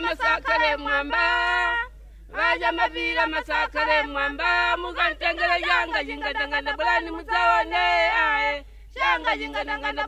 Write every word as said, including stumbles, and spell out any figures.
masakale mwamba Vaja mavira masakale mwamba Mugantengele yanga jinga dangana bulani mutawane ae Shanga jinga dangana